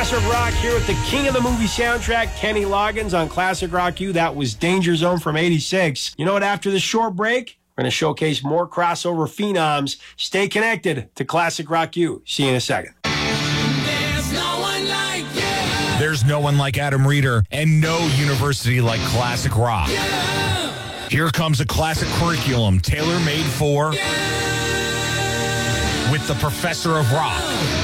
Professor of Rock here with the king of the movie soundtrack, Kenny Loggins, on Classic Rock U. That was Danger Zone from 86. You know what? After this short break, we're going to showcase more crossover phenoms. Stay connected to Classic Rock U. See you in a second. There's no one like you. There's no one like Adam Reeder and no university like Classic Rock. Yeah. Here comes a classic curriculum tailor-made for with the Professor of Rock.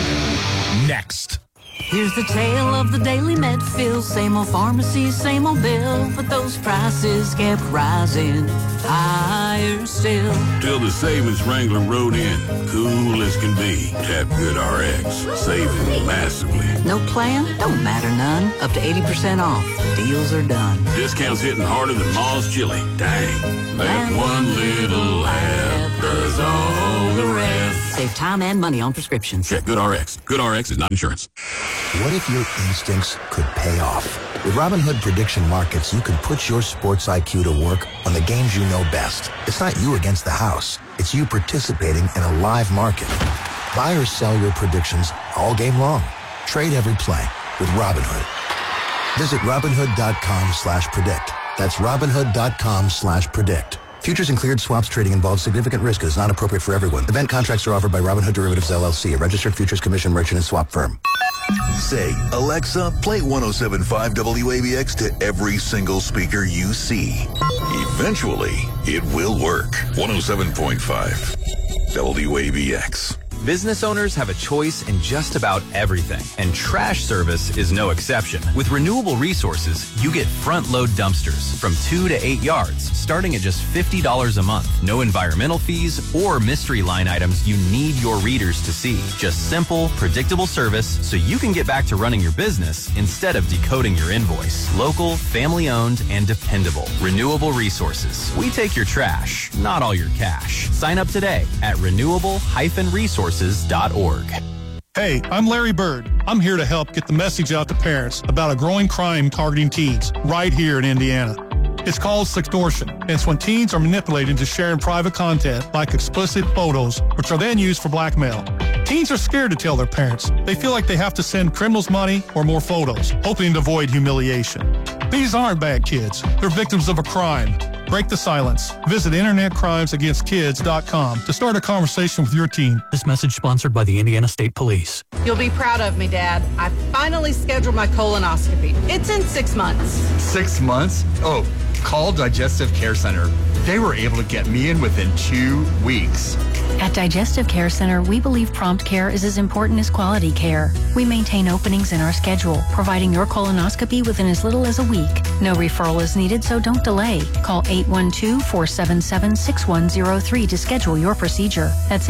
Next. Here's the tale of the daily Medfield. Same old pharmacy, same old bill, but those prices kept rising higher still. Till the savings Wrangler rode in. Cool as can be. Tap GoodRx. Saving massively. No plan? Don't matter none. Up to 80% off. Deals are done. Discounts hitting harder than Ma's chili. Dang. That one little app does all the rest. Save time and money on prescriptions. Check GoodRx. GoodRx is not insurance. What if your instincts could pay off? With Robinhood Prediction Markets, you can put your sports IQ to work on the games you know best. It's not you against the house. It's you participating in a live market. Buy or sell your predictions all game long. Trade every play with Robinhood. Visit Robinhood.com/predict. That's Robinhood.com/predict. Futures and cleared swaps trading involves significant risk and is not appropriate for everyone. Event contracts are offered by Robinhood Derivatives LLC, a registered futures commission merchant and swap firm. Say, Alexa, play 107.5 WABX to every single speaker you see. Eventually, it will work. 107.5 WABX. Business owners have a choice in just about everything, and trash service is no exception. With Renewable Resources, you get front-load dumpsters from 2 to 8 yards, starting at just $50 a month. No environmental fees or mystery line items you need your readers to see. Just simple, predictable service so you can get back to running your business instead of decoding your invoice. Local, family-owned, and dependable. Renewable Resources. We take your trash, not all your cash. Sign up today at renewable-resources.org. Hey, I'm Larry Bird. I'm here to help get the message out to parents about a growing crime targeting teens right here in Indiana. It's called sextortion, and it's when teens are manipulated into sharing private content like explicit photos, which are then used for blackmail. Teens are scared to tell their parents. They feel like they have to send criminals money or more photos, hoping to avoid humiliation. These aren't bad kids. They're victims of a crime. Break the silence. Visit InternetCrimesAgainstKids.com to start a conversation with your teen. This message sponsored by the Indiana State Police. You'll be proud of me, Dad. I finally scheduled my colonoscopy. It's in 6 months. 6 months? Oh, call Digestive Care Center. They were able to get me in within 2 weeks. At Digestive Care Center, we believe prompt care is as important as quality care. We maintain openings in our schedule, providing your colonoscopy within as little as a week. No referral is needed, so don't delay. Call 812-477-6103 to schedule your procedure. That's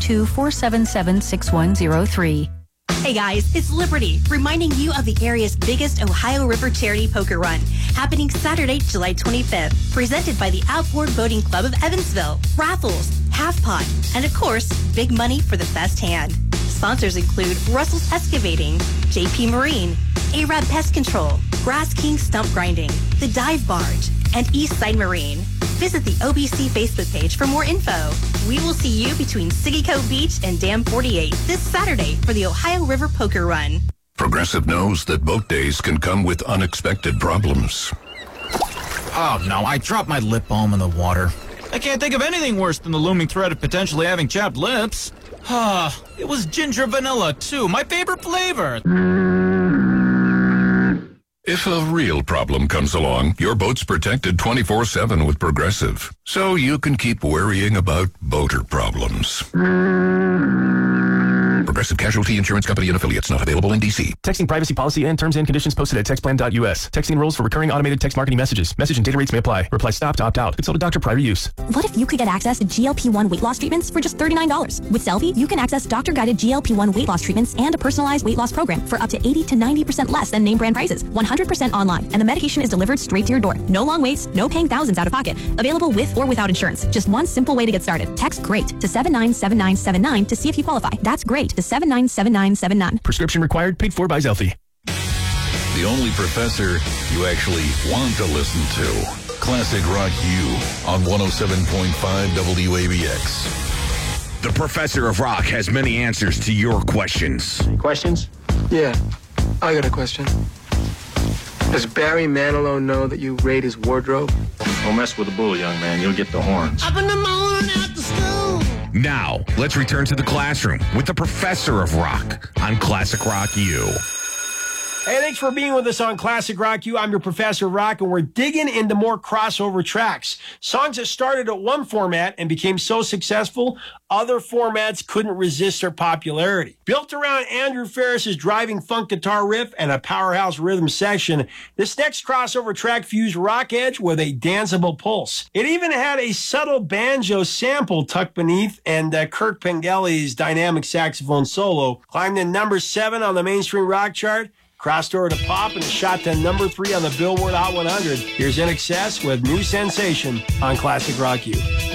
812-477-6103. Hey guys, it's Liberty, reminding you of the area's biggest Ohio River charity poker run, happening Saturday, July 25th, presented by the Outboard Boating Club of Evansville. Raffles, half pot, and of course, big money for the best hand. Sponsors include Russell's Excavating, JP Marine, Arab Pest Control, Grass King Stump Grinding, The Dive Barge, and Eastside Marine. Visit the OBC Facebook page for more info. We will see you between Siggycoat Beach and Dam 48 this Saturday for the Ohio River Poker Run. Progressive knows that boat days can come with unexpected problems. Oh, no, I dropped my lip balm in the water. I can't think of anything worse than the looming threat of potentially having chapped lips. It was ginger vanilla, too, my favorite flavor. If a real problem comes along, your boat's protected 24/7 with Progressive, so you can keep worrying about boater problems. Progressive Casualty Insurance Company and Affiliates, not available in D.C. Texting privacy policy and terms and conditions posted at textplan.us. Texting rules for recurring automated text marketing messages. Message and data rates may apply. Reply stop to opt out. Consult a doctor prior to use. What if you could get access to GLP-1 weight loss treatments for just $39? With Selfie, you can access doctor-guided GLP-1 weight loss treatments and a personalized weight loss program for up to 80 to 90% less than name brand prices. 100% online, and the medication is delivered straight to your door. No long waits, no paying thousands out of pocket. Available with or without insurance. Just one simple way to get started. Text GREAT to 797979 to see if you qualify. That's GREAT to 797979. Prescription required, paid for by Zelfie. The only professor you actually want to listen to. Classic Rock U on 107.5 WABX. The Professor of Rock has many answers to your questions. Questions? Yeah. I got a question. Does Barry Manilow know that you raid his wardrobe? Don't mess with the bull, young man. You'll get the horns. Up in the morning after school. Now, let's return to the classroom with the professor of rock on Classic Rock U. Hey, thanks for being with us on Classic Rock U. I'm your Professor of Rock, and we're digging into more crossover tracks. Songs that started at one format and became so successful, other formats couldn't resist their popularity. Built around Andrew Ferris's driving funk guitar riff and a powerhouse rhythm section, this next crossover track fused rock edge with a danceable pulse. It even had a subtle banjo sample tucked beneath, and Kirk Pengelly's dynamic saxophone solo climbed to number 7 on the mainstream rock chart, crossed over to pop, and shot to number 3 on the Billboard Hot 100. Here's INXS with New Sensation on Classic Rock U.